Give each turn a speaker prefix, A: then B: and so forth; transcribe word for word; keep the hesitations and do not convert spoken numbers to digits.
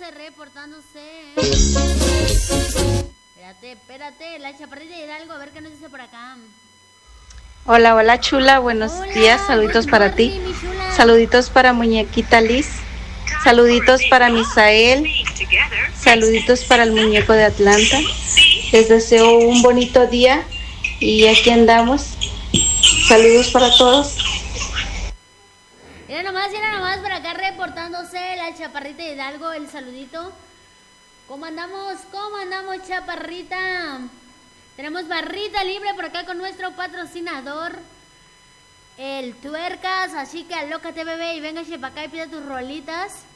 A: reportándose. Espérate, espérate, la chaparrita de Hidalgo, a ver qué nos dice por acá.
B: Hola, hola chula, buenos
A: Hola,
B: días, saluditos
A: good
B: para
A: morning,
B: ti,
A: mi chula.
B: saluditos para muñequita Liz, saluditos para Misael, saluditos para el muñeco de Atlanta. Les deseo un bonito día y aquí andamos. Saludos para todos.
A: Mira nomás, mira nomás por acá reportándose la chaparrita de Hidalgo, el saludito. ¿Cómo andamos? ¿Cómo andamos, chaparrita? Tenemos barrita libre por acá con nuestro patrocinador, el Tuercas, así que alócate, bebé, y véngase para acá y pide tus rolitas.